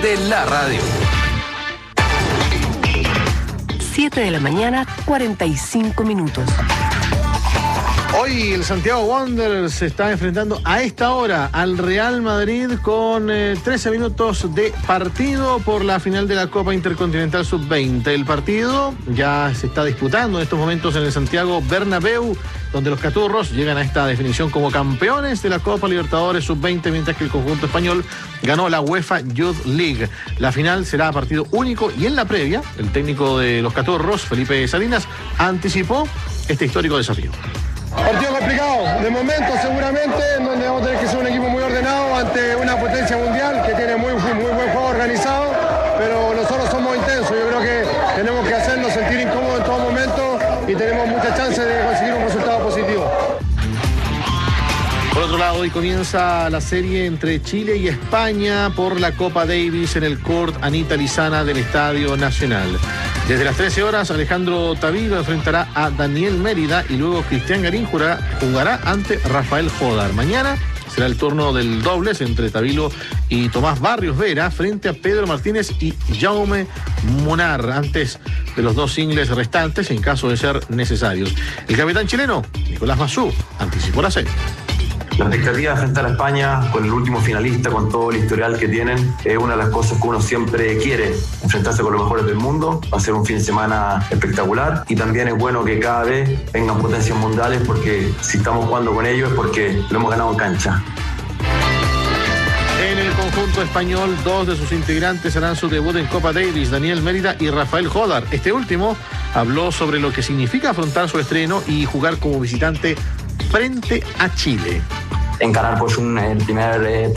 de la radio. 7 de la mañana, 45 minutos. Hoy el Santiago Wanderers se está enfrentando a esta hora al Real Madrid con 13 minutos de partido por la final de la Copa Intercontinental Sub-20. El partido ya se está disputando en estos momentos en el Santiago Bernabéu, donde los caturros llegan a esta definición como campeones de la Copa Libertadores Sub-20, mientras que el conjunto español ganó la UEFA Youth League. La final será partido único y en la previa, el técnico de los caturros, Felipe Salinas, anticipó este histórico desafío. Partido complicado, de momento seguramente, en donde vamos a tener que ser un equipo muy ordenado ante una potencia mundial que tiene muy buen juego organizado, pero nosotros somos intensos. Yo creo que tenemos que hacernos sentir incómodos en todo momento y tenemos muchas chances de conseguir un resultado positivo. Por otro lado, hoy comienza la serie entre Chile y España por la Copa Davis en el Court Anita Lizana del Estadio Nacional. Desde las 13 horas, Alejandro Tavilo enfrentará a Daniel Mérida y luego Cristian Garín jugará ante Rafael Jodar. Mañana será el turno del dobles entre Tavilo y Tomás Barrios Vera frente a Pedro Martínez y Jaume Munar, antes de los dos singles restantes en caso de ser necesarios. El capitán chileno, Nicolás Massú, anticipó la serie. La expectativa de enfrentar a España con el último finalista, con todo el historial que tienen, es una de las cosas que uno siempre quiere, enfrentarse con los mejores del mundo. Va a ser un fin de semana espectacular y también es bueno que cada vez vengan potencias mundiales, porque si estamos jugando con ellos es porque lo hemos ganado en cancha. En el conjunto español, dos de sus integrantes harán su debut en Copa Davis, Daniel Mérida y Rafael Jodar. Este último habló sobre lo que significa afrontar su estreno y jugar como visitante frente a Chile. Encarar pues el primer